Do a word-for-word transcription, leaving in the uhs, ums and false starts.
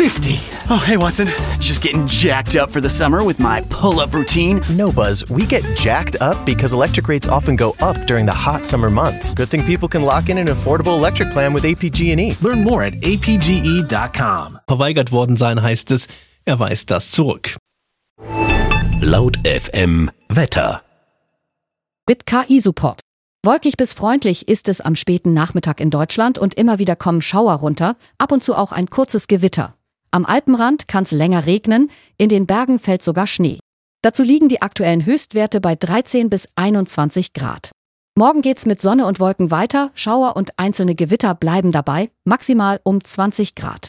fifty. Oh, hey, Watson. Just getting jacked up for the summer with my pull-up routine. No, Buzz. We get jacked up because electric rates often go up during the hot summer months. Good thing people can lock in an affordable electric plan with A P G and E. Learn more at a p g e dot com. Verweigert worden sein, heißt es, er weist das zurück. Laut F M Wetter. Mit K I-Support. Wolkig bis freundlich ist es am späten Nachmittag in Deutschland und immer wieder kommen Schauer runter, ab und zu auch ein kurzes Gewitter. Am Alpenrand kann es länger regnen, in den Bergen fällt sogar Schnee. Dazu liegen die aktuellen Höchstwerte bei dreizehn bis einundzwanzig Grad. Morgen geht's mit Sonne und Wolken weiter, Schauer und einzelne Gewitter bleiben dabei, maximal um zwanzig Grad.